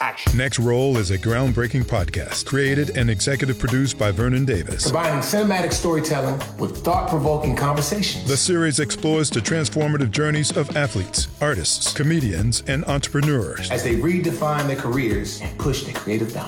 action. Next Roll is a groundbreaking podcast created and executive produced by Vernon Davis. Combining cinematic storytelling with thought-provoking conversations. The series explores the transformative journeys of athletes, artists, comedians, and entrepreneurs as they redefine their careers and push their creative boundaries.